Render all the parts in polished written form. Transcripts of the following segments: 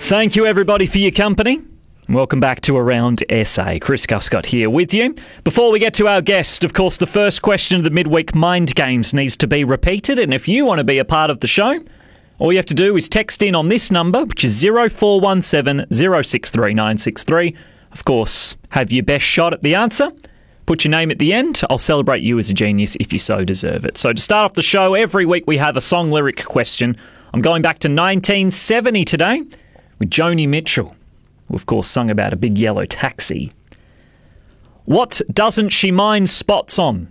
Thank you, everybody, for your company. Welcome back to Around SA. Chris Guscott here with you. Before we get to our guest, of course, the first question of the midweek Mind Games needs to be repeated. And if you want to be a part of the show, all you have to do is text in on this number, which is 0417 063 963. Of course, have your best shot at the answer. Put your name at the end. I'll celebrate you as a genius if you so deserve it. So to start off the show, every week we have a song lyric question. I'm going back to 1970 today with Joni Mitchell, who of course sung about a big yellow taxi. What doesn't she mind spots on?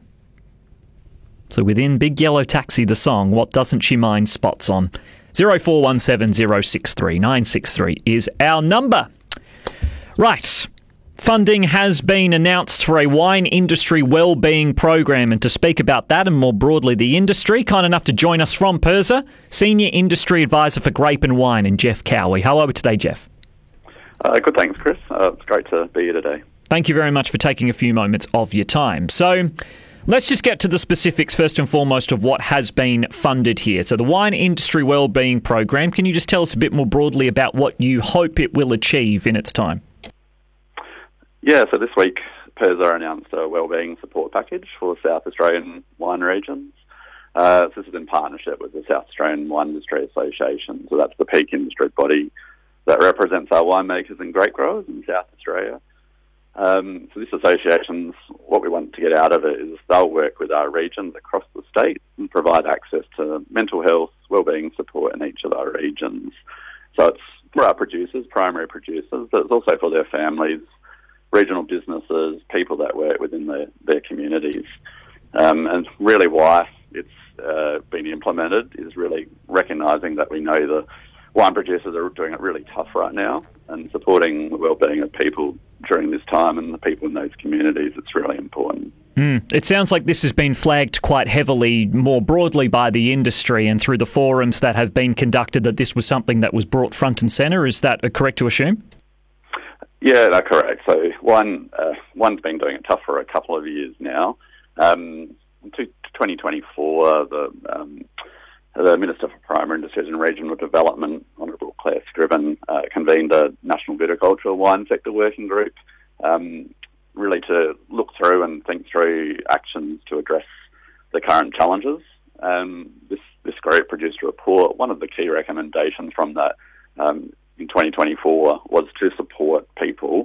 So within Big Yellow Taxi, the song, what doesn't she mind spots on? 0417 063 963 is our number. Right. Funding has been announced for a wine industry wellbeing program, and to speak about that and more broadly the industry, kind enough to join us from PIRSA, Senior Industry Advisor for Grape and Wine, and Jeff Cowie. How are we today, Jeff? Good, thanks, Chris. It's great to be here today. Thank you very much for taking a few moments of your time. So let's just get to the specifics first and foremost of what has been funded here. So the Wine Industry Wellbeing Program, can you just tell us a bit more broadly about what you hope it will achieve in its time? Yeah, so this week PIRSA announced a wellbeing support package for South Australian wine regions. This is in partnership with the South Australian Wine Industry Association. So that's the peak industry body that represents our winemakers and grape growers in South Australia. So this association's, what we want to get out of it is they'll work with our regions across the state and provide access to mental health, wellbeing support in each of our regions. So it's for our producers, primary producers, but it's also for their families, regional businesses, people that work within their communities. And really why it's been implemented is really recognising that we know the wine producers are doing it really tough right now, and supporting the wellbeing of people during this time and the people in those communities, it's really important. It sounds like this has been flagged quite heavily more broadly by the industry and through the forums that have been conducted, that this was something that was brought front and centre. Is that correct to assume? Yeah, that's correct. So one's been doing it tough for a couple of years now. In 2024, the Minister for Primary Industries and Regional Development, Honourable Claire Scriven, convened a National Viticultural Wine Sector Working Group, really to look through and think through actions to address the current challenges. This group produced a report. One of the key recommendations from that in 2024 was to support people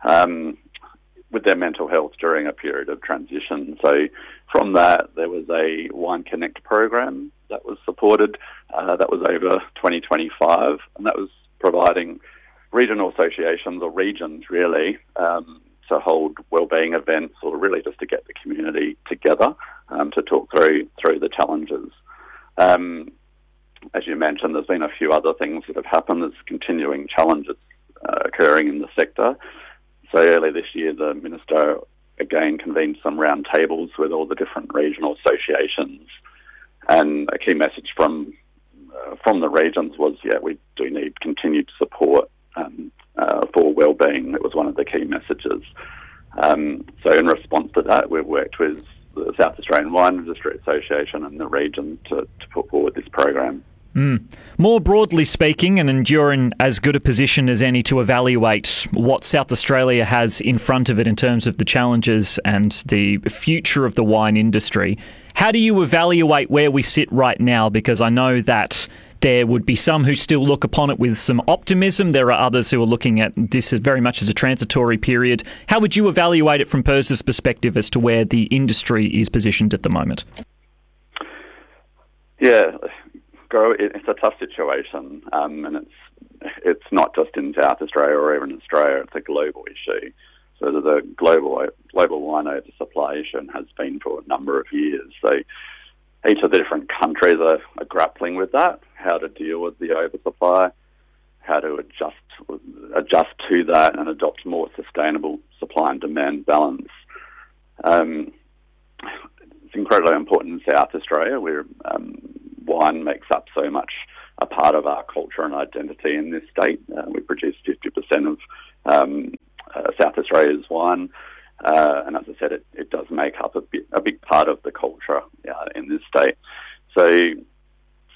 with their mental health during a period of transition. So from that, there was a Wine Connect program that was supported, that was over 2025, and that was providing regional associations or regions really to hold wellbeing events, or really just to get the community together to talk through the challenges. As you mentioned, there's been a few other things that have happened. There's continuing challenges occurring in the sector. So early this year, the Minister again convened some round tables with all the different regional associations. And a key message from the regions was, we do need continued support for wellbeing. That was one of the key messages. So in response to that, we've worked with the South Australian Wine Industry Association and the region to put forward this program. More broadly speaking, and you're in as good a position as any to evaluate what South Australia has in front of it in terms of the challenges and the future of the wine industry. How do you evaluate where we sit right now? Because I know that there would be some who still look upon it with some optimism. There are others who are looking at this as very much as a transitory period. How would you evaluate it from PIRSA's perspective as to where the industry is positioned at the moment? Yeah, it's a tough situation, and it's not just in South Australia or even Australia. It's a global issue. So the global wine oversupply issue and has been for a number of years. So each of the different countries are grappling with that, how to deal with the oversupply, how to adjust to that and adopt more sustainable supply and demand balance. It's incredibly important in South Australia, where wine makes up so much a part of our culture and identity in this state. We produce 50% of South Australia's wine, and as I said, it does make up a big part of the culture in this state. So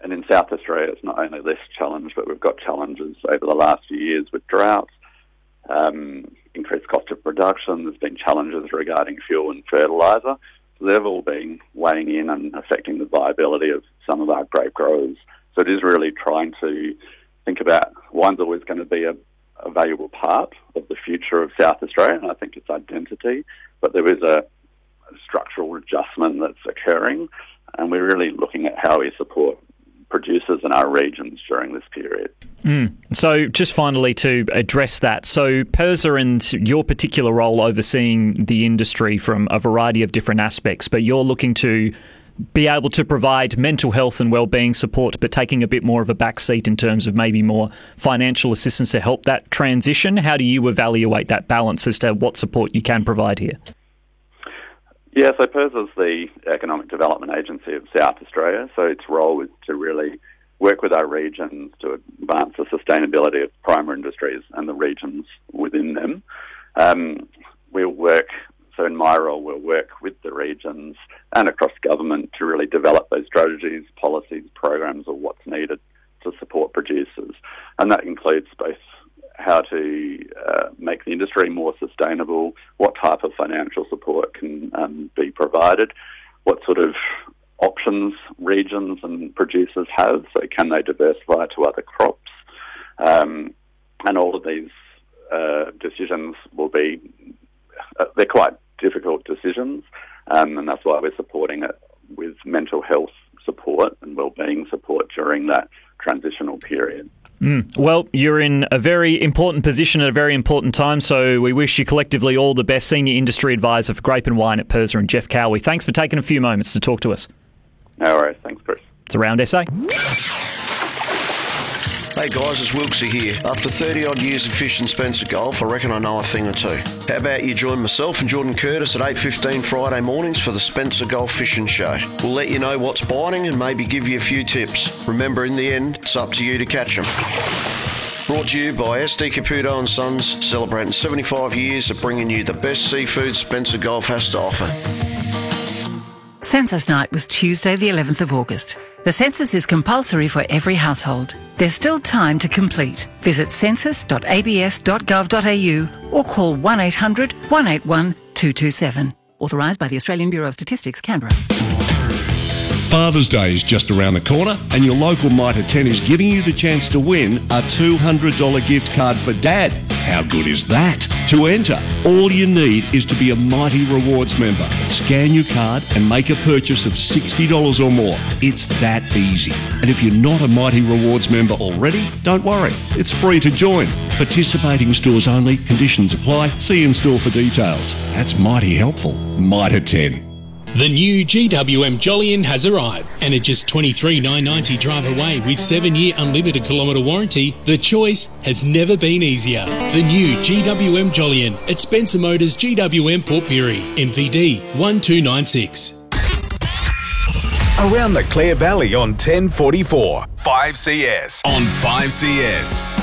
and in South Australia, it's not only less challenged, but we've got challenges over the last few years with droughts, increased cost of production. There's been challenges regarding fuel and fertiliser. So they've all been weighing in and affecting the viability of some of our grape growers. So it is really trying to think about wine's always going to be a valuable part of the future of South Australia, and I think its identity. But there is a structural adjustment that's occurring, and we're really looking at how we support producers in our regions during this period. So just finally to address that, so PIRSA and your particular role overseeing the industry from a variety of different aspects, but you're looking to be able to provide mental health and wellbeing support, but taking a bit more of a backseat in terms of maybe more financial assistance to help that transition. How do you evaluate that balance as to what support you can provide here? Yeah, so PIRSA is the Economic Development Agency of South Australia, so its role is to really work with our regions to advance the sustainability of primary industries and the regions within them. We'll work, so in my role, we'll work with the regions and across government to really develop those strategies, policies, programs, or what's needed to support producers. And that includes both how to make the industry more sustainable, what type of financial support can be provided, what sort of options regions and producers have, so can they diversify to other crops, and all of these decisions will be, they're quite difficult decisions, and that's why we're supporting it with mental health support and wellbeing support during that transitional period. Well, you're in a very important position at a very important time, so we wish you collectively all the best. Senior Industry Advisor for Grape and Wine at PIRSA and Jeff Cowie. Thanks for taking a few moments to talk to us. No worries. Thanks, Chris. It's Around SA. Hey guys, it's Wilksy here. After 30 odd years of fishing Spencer Gulf, I reckon I know a thing or two. How about you join myself and Jordan Curtis at 8:15 Friday mornings for the Spencer Gulf Fishing Show. We'll let you know what's biting and maybe give you a few tips. Remember, in the end, it's up to you to catch them. Brought to you by SD Caputo and Sons, celebrating 75 years of bringing you the best seafood Spencer Gulf has to offer. Census Night was Tuesday the 11th of August. The census is compulsory for every household. There's still time to complete. Visit census.abs.gov.au or call 1800 181 227. Authorised by the Australian Bureau of Statistics, Canberra. Father's Day is just around the corner and your local Mitre 10 is giving you the chance to win a $200 gift card for Dad. How good is that? To enter, all you need is to be a Mighty Rewards member. Scan your card and make a purchase of $60 or more. It's that easy. And if you're not a Mighty Rewards member already, don't worry. It's free to join. Participating stores only. Conditions apply. See in store for details. That's mighty helpful. Mitre 10. The new GWM Jolyon has arrived, and at just $23,990 drive away with 7-year unlimited kilometre warranty, the choice has never been easier. The new GWM Jolyon at Spencer Motors GWM Port Pirie, NPD 1296. Around the Clare Valley on 1044, 5CS. On 5CS.